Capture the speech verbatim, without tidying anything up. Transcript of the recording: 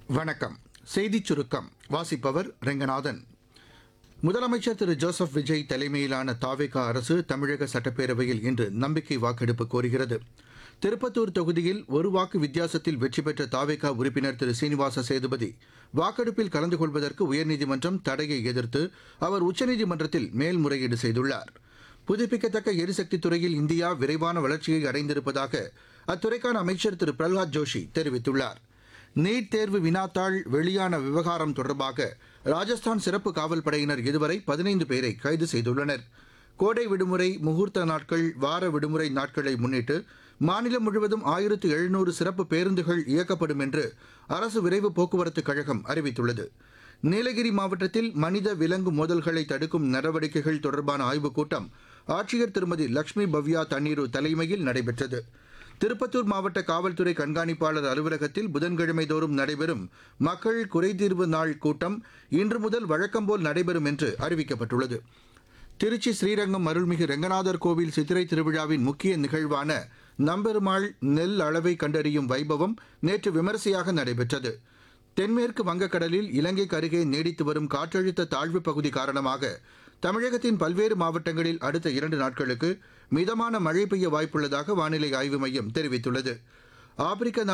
வணக்கம். செய்திச் சுருக்கம் வாசிப்பவர் ரெங்கநாதன். முதலமைச்சர் திரு ஜோசப் விஜய் தலைமையிலான தாவேகா அரசு தமிழக சட்டப்பேரவையில் இன்று நம்பிக்கை வாக்கெடுப்பு கோருகிறது. திருப்பத்தூர் தொகுதியில் ஒரு வாக்கு வித்தியாசத்தில் வெற்றி பெற்ற தாவேகா உறுப்பினர் திரு சீனிவாச சேதுபதி வாக்கெடுப்பில் கலந்து கொள்வதற்கு உயர்நீதிமன்றம் தடையை எதிர்த்து அவர் உச்சநீதிமன்றத்தில் மேல்முறையீடு செய்துள்ளார். புதுப்பிக்கத்தக்க எரிசக்தி துறையில் இந்தியா விரைவான வளர்ச்சியை அடைந்திருப்பதாக அத்துறைக்கான அமைச்சர் திரு பிரல்ஹாத் ஜோஷி தெரிவித்துள்ளார். நீட் தேர்வு வினாத்தாள் வெளியான விவகாரம் தொடர்பாக ராஜஸ்தான் சிறப்பு காவல் படையினர் இதுவரை பதினைந்து பேரை கைது செய்துள்ளனர். கோடை விடுமுறை, முகூர்த்த நாட்கள், வார விடுமுறை நாட்களை முன்னிட்டு மாநிலம் முழுவதும் ஆயிரத்து எழுநூறு சிறப்பு பேருந்துகள் இயக்கப்படும் என்று அரசு விரைவு போக்குவரத்துக் கழகம் அறிவித்துள்ளது. நீலகிரி மாவட்டத்தில் மனித விலங்கு மோதல்களை தடுக்கும் நடவடிக்கைகள் தொடர்பான ஆய்வுக் கூட்டம் ஆட்சியர் திருமதி லட்சுமி பவ்யா தண்ணீரு தலைமையில் நடைபெற்றது. திருப்பத்தூர் மாவட்ட காவல்துறை கண்காணிப்பாளர் அலுவலகத்தில் புதன்கிழமை தோறும் நடைபெறும் மக்கள் குறைதீர்வு நாள் கூட்டம் இன்று முதல் வழக்கம்போல் நடைபெறும் என்று அறிவிக்கப்பட்டுள்ளது. திருச்சி ஸ்ரீரங்கம் அருள்மிகு ரெங்கநாதர் கோவில் சித்திரை திருவிழாவின் முக்கிய நிகழ்வான நம்பெருமாள் நெல் அளவை கண்டறியும் வைபவம் நேற்று விமரிசையாக நடைபெற்றது. தென்மேற்கு வங்கக்கடலில் இலங்கைக்கு அருகே நீடித்து வரும் காற்றழுத்த தாழ்வுப் பகுதி காரணமாக தமிழகத்தின் பல்வேறு மாவட்டங்களில் அடுத்த இரண்டு நாட்களுக்கு மிதமான மழை பெய்ய வாய்ப்புள்ளதாக வானிலை ஆய்வு மையம் தெரிவித்துள்ளது. ஆப்பிரிக்க